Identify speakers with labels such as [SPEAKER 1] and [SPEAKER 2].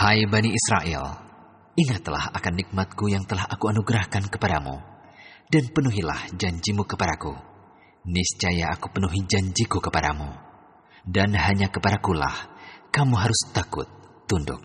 [SPEAKER 1] Hai Bani Israel, ingatlah akan nikmatku yang telah aku anugerahkan kepadamu, dan penuhilah janjimu kepadaku. Niscaya aku penuhi janjiku kepadamu, dan hanya kepadakulah kamu harus takut, tunduk.